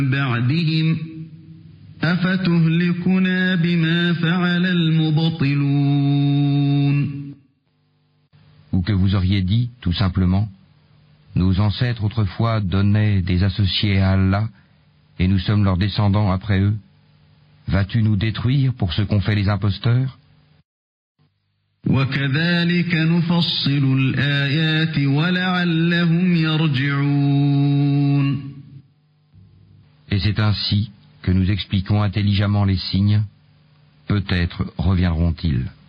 بعدهم أفتهلكنا بما فعل المبطلون. Ou que vous auriez dit, tout simplement, nos ancêtres autrefois donnaient des associés à Allah, et nous sommes leurs descendants après eux. Vas-tu nous détruire pour ce qu'ont fait les imposteurs? وكذلك نفصل الآيات ولعلهم يرجعون. Et c'est ainsi que nous expliquons intelligemment les signes. Peut-être reviendront-ils.